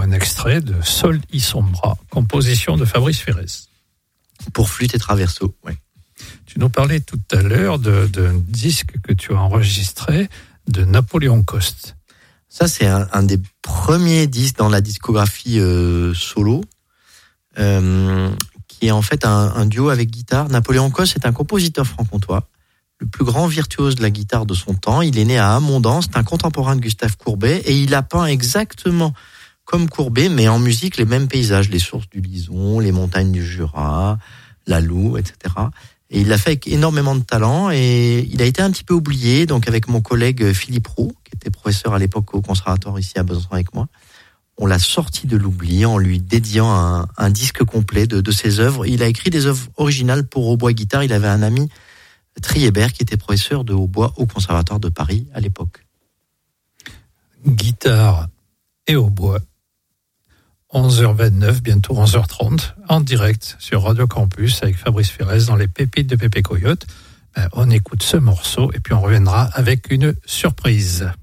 un extrait de Sol y sombra, composition de Fabrice Ferrez. Pour flûte et traverso, oui. Tu nous parlais tout à l'heure d'un disque que tu as enregistré de Napoléon Coste. Ça, c'est un des premiers disques dans la discographie solo, qui est en fait un duo avec guitare. Napoléon Coste est un compositeur franc-comtois, le plus grand virtuose de la guitare de son temps. Il est né à Amondans, c'est un contemporain de Gustave Courbet, et il a peint exactement comme Courbet, mais en musique, les mêmes paysages, les sources du Lison, les montagnes du Jura, la Loue, etc. Et il l'a fait avec énormément de talent, et il a été un petit peu oublié. Donc avec mon collègue Philippe Roux, qui était professeur à l'époque au conservatoire ici à Besançon avec moi, on l'a sorti de l'oubli en lui dédiant un disque complet de ses œuvres. Il a écrit des œuvres originales pour hautbois guitare. Il avait un ami, Triébert, qui était professeur de hautbois au conservatoire de Paris à l'époque. Guitare et hautbois. 11h29, bientôt 11h30, en direct sur Radio Campus avec Fabrice Ferrez dans les pépites de Pépé Coyote. On écoute ce morceau et puis on reviendra avec une surprise.